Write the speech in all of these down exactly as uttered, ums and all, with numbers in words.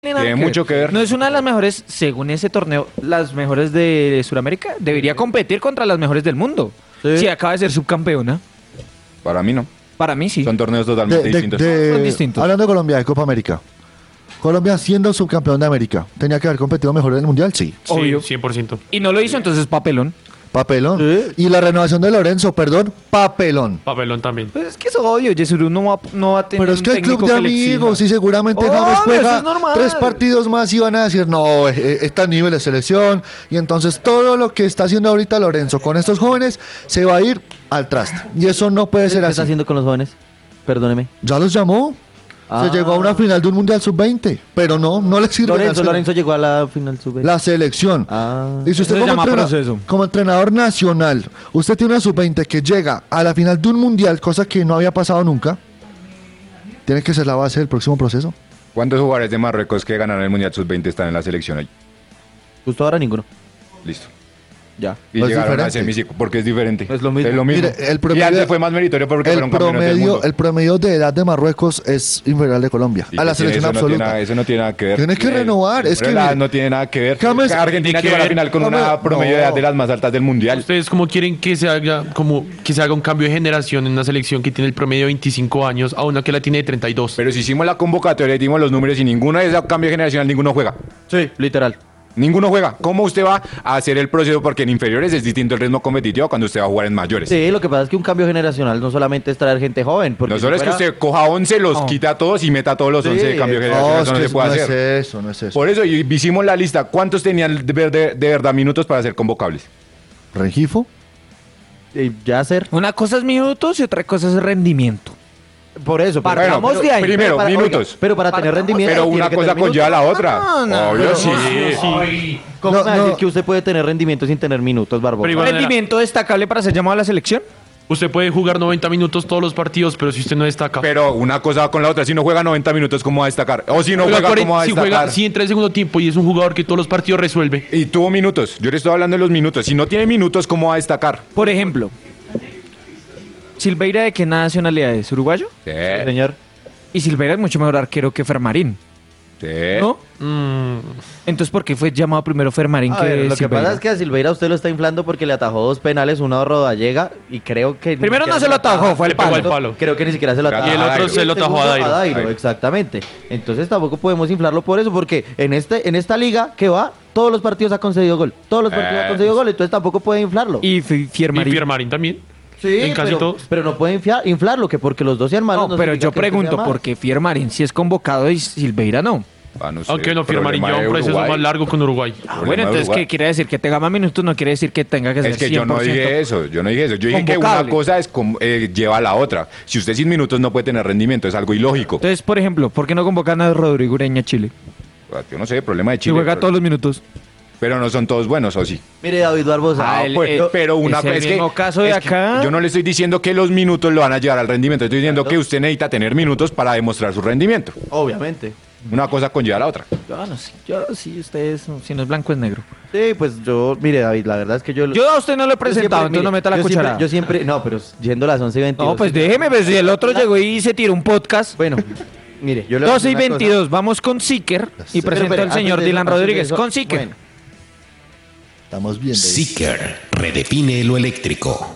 Tiene mucho que ver. No es una de las mejores, según ese torneo, las mejores de Sudamérica. Debería competir contra las mejores del mundo. Sí. Si acaba de ser subcampeona. Para mí no. Para mí sí. Son torneos totalmente De- de- distintos. de- Son distintos. Hablando de Colombia, de Copa América. Colombia siendo subcampeón de América. ¿Tenía que haber competido mejor en el Mundial? Sí. Obvio. Sí, cien por ciento. Y no lo hizo, entonces papelón. Papelón. Y la renovación de Lorenzo, perdón, papelón. Papelón también. Pues es que es obvio, Yesuru no va, no va a tener Pero es un que el club técnico de que le exija. amigos y seguramente Obvio, James eso juega es normal. tres partidos más y van a decir, no, eh, eh, está a nivel de selección. Y entonces todo lo que está haciendo ahorita Lorenzo con estos jóvenes se va a ir al traste. Y eso no puede ser ¿Qué así. está haciendo con los jóvenes? Perdóneme. Ya los llamó. Ah. Se llegó a una final de un Mundial sub veinte. Pero no, no le sirve. Lorenzo, la- Lorenzo llegó a la final sub La selección. Ah. Y si usted Eso se como, llama entrena- proceso. como entrenador nacional, usted tiene una sub veinte que llega a la final de un mundial, cosa que no había pasado nunca, tiene que ser la base del próximo proceso. ¿Cuántos jugadores de Marruecos que ganaron el Mundial sub veinte están en la selección hoy? Justo ahora ninguno. Listo. Ya. Y No es llegaron a diferente. semiciclo, porque es diferente. Es lo mismo. Mire, el y promedio- antes fue más meritorio porque El fueron campeones del promedio, mundo. el promedio de edad de Marruecos es inferior al de Colombia. Y A la que tiene- selección eso no tiene absoluta. nada- eso no tiene nada que ver. Tiene que Eh, renovar, es pero que la- mire, no tiene nada que ver. James- Argentina Tiene que llegó a la ver. final con una James- promedio de edad no. de las más altas del mundial. ¿Ustedes cómo quieren que se haga como que se haga un cambio de generación en una selección que tiene el promedio de veinticinco años a una que la tiene de treinta y dos? Pero si hicimos la convocatoria y dimos los números y ninguno de esos cambios generacional, ninguno juega. Sí, literal. Ninguno juega. ¿Cómo usted va a hacer el proceso? Porque en inferiores es distinto el ritmo competitivo cuando usted va a jugar en mayores. Sí, lo que pasa es que un cambio generacional no solamente es traer gente joven. Porque No si solo es que fuera- usted coja once, los No. quita a todos y meta a todos los Sí, once de cambio no, generacional. No, Eso es no que se puede no hacer. es eso, no es eso. Por eso y hicimos la lista. ¿Cuántos tenían de, ver- de- de verdad minutos para ser convocables? Rengifo, Eh, ya hacer. Una cosa es minutos y otra cosa es rendimiento. Por eso. pero- Partamos pero- de ahí. Primero, para- minutos. oiga, pero para tener Partamos- rendimiento. Pero tiene una que cosa tener conlleva a la minutos. otra. No, no, Obvio, no, sí. ¿Cómo No, me va a decir no. que usted puede tener rendimiento sin tener minutos, Barbo? Pero igual- ¿Rendimiento destacable para ser llamado a la selección? Usted puede jugar noventa minutos todos los partidos, pero si usted no destaca. Pero una cosa va con la otra. Si no juega noventa minutos, ¿cómo va a destacar? O si no Juega juega, cuarenta ¿cómo va a si, destacar? juega, si entra el segundo tiempo y es un jugador que todos los partidos resuelve. Y tuvo minutos. Yo le estoy hablando de los minutos. Si no tiene minutos, ¿cómo va a destacar? Por ejemplo, Silveira, ¿de qué nacionalidad es? ¿Uruguayo? Sí, Señor. Y Silveira es mucho mejor arquero que Fermarín, sí. ¿no? Mm, Entonces, ¿por qué fue llamado primero Fermarín A que ver, lo que Silveira? pasa es que a Silveira usted lo está inflando porque le atajó dos penales, uno a Rodallega y creo que... ni Primero siquiera no se lo atajó, fue el Le pegó palo. el palo. Creo que ni siquiera se lo atajó. Y el otro se lo atajó a Dairo. Dairo. Exactamente. Entonces tampoco podemos inflarlo por eso, porque en este en esta liga que va, todos los partidos ha concedido gol. Todos los partidos Eh. ha concedido gol, entonces tampoco puede inflarlo. Y Fi- y Fiermarín. Fiermarín también. sí, en casi pero, todos. pero no puede infia- inflarlo, que porque los dos sean malos. No, pero significa yo que este sea pregunto, malo. ¿por qué Fiermarín sí es convocado y Silveira no? Ah, no sé, Aunque no, Fiermarín problema lleva de un proceso Uruguay. más largo con Uruguay. Ah, Problema bueno, de entonces, Uruguay. ¿qué quiere decir? Que tenga más minutos no quiere decir que tenga que ser Es que yo no cien por ciento. dije eso, yo no dije eso. Yo dije que una Convocable. cosa es como, eh, lleva a la otra. Si usted sin minutos no puede tener rendimiento, es algo ilógico. Entonces, por ejemplo, ¿por qué no convocan a Rodrigo Ureña a Chile? Yo no sé, problema de Si Chile. juega pero, todos los minutos. pero no son todos buenos, ¿o sí? Mire, David Barbosa. Ah, Ah, el- pues, el- pero una es el es que- mismo caso de es que acá. yo no le estoy diciendo que los minutos lo van a llevar al rendimiento. Estoy diciendo que usted necesita tener minutos para demostrar su rendimiento. Obviamente. Una cosa conlleva a la otra. Yo no sé, yo sí, ustedes, si no es blanco es negro. Sí, pues yo, mire, David, la verdad es que yo... Yo a usted no lo he yo presentado, siempre- entonces no mire, meta la yo cuchara. Siempre, yo siempre, no, pero yendo a las once y veintidós. No, pues déjeme, pues si el otro llegó y se tiró un podcast. Bueno, mire, yo le voy a doce y decir una cosa. veintidós, vamos con Seeker y Pero, presento espere, al señor antes de Dylan eso, antes de Rodríguez. eso, Con Seeker. bueno, estamos bien. David. Seeker redefine lo eléctrico.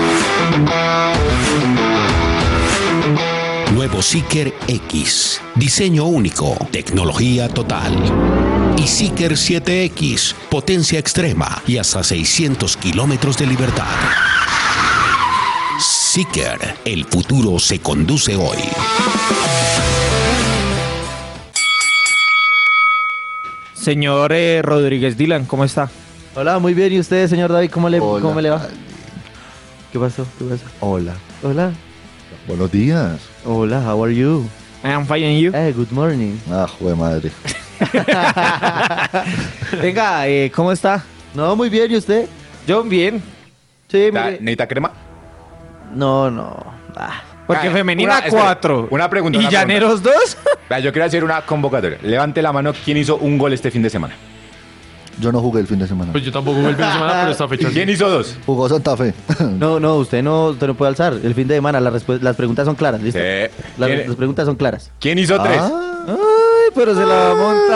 Nuevo Seeker X. Diseño único. Tecnología total. Y Seeker siete X. Potencia extrema y hasta seiscientos kilómetros de libertad. Seeker. El futuro se conduce hoy. Señor eh, Rodríguez Dylan, ¿cómo está? Hola, muy bien. ¿Y usted, señor David, cómo le, Hola. cómo le va? ¿Qué pasó? ¿Qué pasó? Hola. Hola. Buenos días. Hola, how are you? I'm fine and you. Eh, good morning. Ah, jue madre. Venga, eh, ¿cómo está? No, muy bien. ¿Y usted? Yo bien. Sí, Da- mire. ¿Necesita crema? No, no. Ah. Porque Ah, femenina una- espere, cuatro. una pregunta, ¿Y una llaneros dos? Vea, yo quiero hacer una convocatoria. Levante la mano. ¿Quién hizo un gol este fin de semana? Yo no jugué el fin de semana. Pues yo tampoco jugué el fin de semana, pero esta fecha sí. ¿Quién hizo dos? Jugó Santa Fe. No, no, usted no, usted no puede alzar. El fin de semana las, respu- las preguntas son claras, ¿listo? Sí. Las, ¿Quién, las preguntas son claras. quién hizo tres? Ah, Ay, pero se la va a montar.